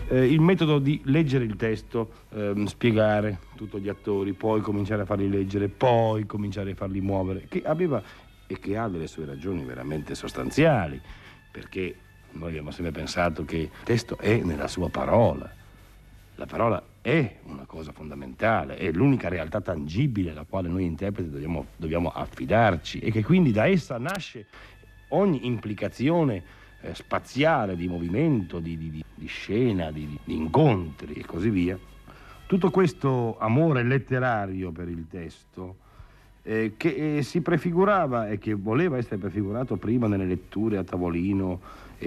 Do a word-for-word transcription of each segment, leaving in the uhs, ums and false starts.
Eh, il metodo di leggere il testo, ehm, spiegare tutto agli attori, poi cominciare a farli leggere, poi cominciare a farli muovere, che aveva e che ha delle sue ragioni veramente sostanziali, perché noi abbiamo sempre pensato che il testo è nella sua parola. La parola è una cosa fondamentale, è l'unica realtà tangibile alla quale noi interpreti dobbiamo, dobbiamo affidarci, e che quindi da essa nasce ogni implicazione eh, spaziale, di movimento, di, di, di scena, di, di incontri e così via. Tutto questo amore letterario per il testo eh, che eh, si prefigurava e che voleva essere prefigurato prima nelle letture a tavolino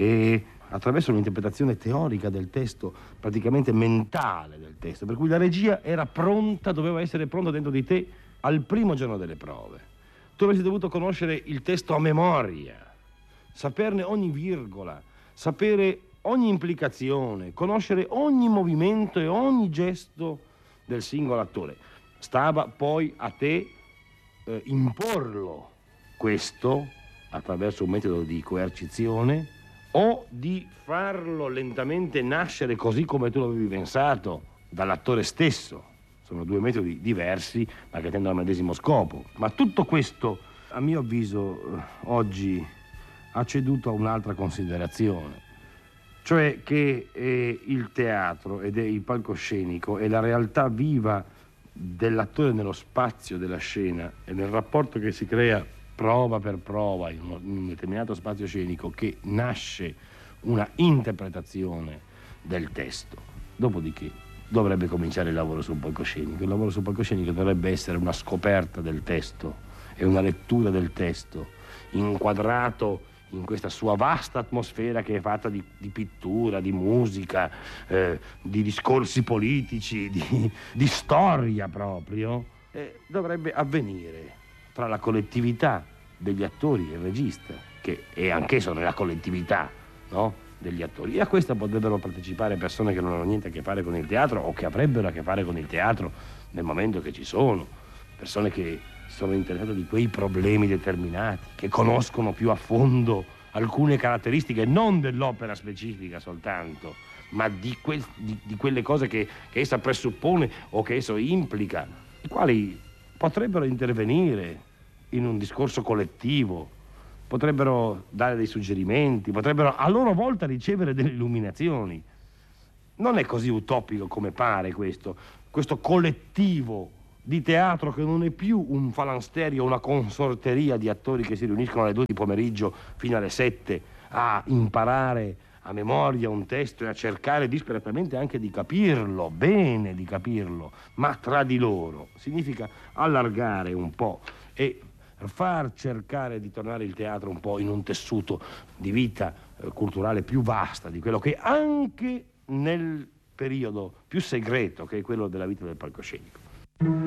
e attraverso un'interpretazione teorica del testo, praticamente mentale del testo, per cui la regia era pronta, doveva essere pronta dentro di te al primo giorno delle prove. Tu avresti dovuto conoscere il testo a memoria, saperne ogni virgola, sapere ogni implicazione, conoscere ogni movimento e ogni gesto del singolo attore. Stava poi a te eh, imporlo questo attraverso un metodo di coercizione, o di farlo lentamente nascere così come tu l'avevi pensato dall'attore stesso. Sono due metodi diversi ma che tendono al medesimo scopo. Ma tutto questo, a mio avviso, oggi ha ceduto a un'altra considerazione, cioè che eh, il teatro ed è il palcoscenico è la realtà viva dell'attore nello spazio della scena e nel rapporto che si crea prova per prova in un determinato spazio scenico, che nasce una interpretazione del testo. Dopodiché dovrebbe cominciare il lavoro sul palcoscenico. Il lavoro sul palcoscenico dovrebbe essere una scoperta del testo e una lettura del testo inquadrato in questa sua vasta atmosfera che è fatta di, di pittura, di musica, eh, di discorsi politici, di, di storia proprio. Eh, dovrebbe avvenire tra la collettività degli attori e il regista, che è anch'esso nella collettività, no? Degli attori. E a questa potrebbero partecipare persone che non hanno niente a che fare con il teatro o che avrebbero a che fare con il teatro nel momento che ci sono. Persone che sono interessate di quei problemi determinati, che conoscono più a fondo alcune caratteristiche non dell'opera specifica soltanto, ma di, quel, di, di quelle cose che, che essa presuppone o che esso implica, i quali potrebbero intervenire in un discorso collettivo, potrebbero dare dei suggerimenti, potrebbero a loro volta ricevere delle illuminazioni. Non è così utopico come pare questo, questo collettivo di teatro che non è più un falansterio, una consorteria di attori che si riuniscono alle due di pomeriggio fino alle sette a imparare a memoria un testo e a cercare disperatamente anche di capirlo, bene di capirlo, ma tra di loro. Significa allargare un po' e far cercare di tornare il teatro un po' in un tessuto di vita eh, culturale più vasta di quello che anche nel periodo più segreto che è quello della vita del palcoscenico.